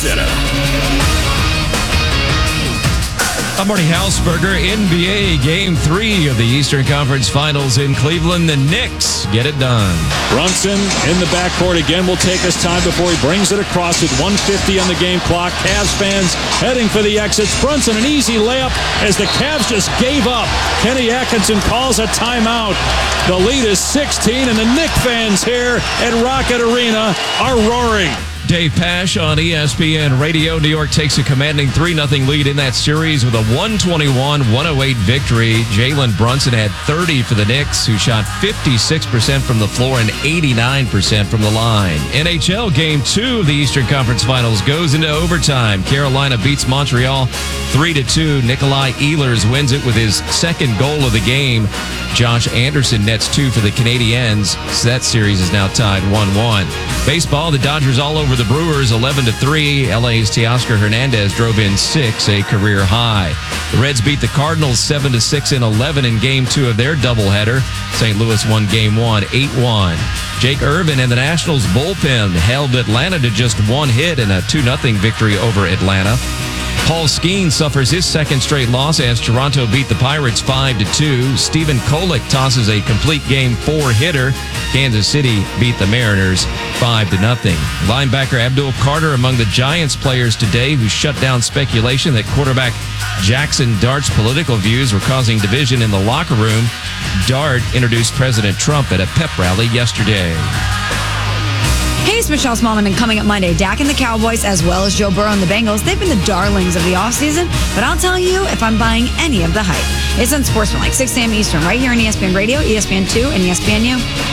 Center. I'm Marty Hausberger. NBA Game 3 of the Eastern Conference Finals in Cleveland. The Knicks get it done. Brunson in the backcourt again will take his time before he brings it across with 1:50 on the game clock. Cavs fans heading for the exits. Brunson, an easy layup as the Cavs just gave up. Kenny Atkinson calls a timeout. The lead is 16, and the Knicks fans here at Rocket Arena are roaring. Dave Pasch on ESPN Radio. New York takes a commanding 3-0 lead in that series with a 121-108 victory. Jalen Brunson had 30 for the Knicks, who shot 56% from the floor and 89% from the line. NHL Game 2 of the Eastern Conference Finals goes into overtime. Carolina beats Montreal 3-2. Nikolai Ehlers wins it with his second goal of the game. Josh Anderson nets 2 for the Canadiens. So that series is now tied 1-1. Baseball, the Dodgers all over the Brewers 11-3. LA's Teoscar Hernandez drove in 6, a career high. The Reds beat the Cardinals 7-6 in 11 in Game 2 of their doubleheader. St. Louis won Game 1 8-1. Jake Irvin and the Nationals bullpen held Atlanta to just one hit in a 2-0 victory over Atlanta. Paul Skeens suffers his second straight loss as Toronto beat the Pirates 5-2. Stephen Kolek tosses a complete game 4-hitter. Kansas City beat the Mariners 5-0. Linebacker Abdul Carter among the Giants players today who shut down speculation that quarterback Jackson Dart's political views were causing division in the locker room. Dart introduced President Trump at a pep rally yesterday. Hey, it's Michelle Smallman, and coming up Monday, Dak and the Cowboys, as well as Joe Burrow and the Bengals, they've been the darlings of the offseason, but I'll tell you if I'm buying any of the hype. It's Unsportsmanlike, 6 a.m. Eastern, right here on ESPN Radio, ESPN2, and ESPNU.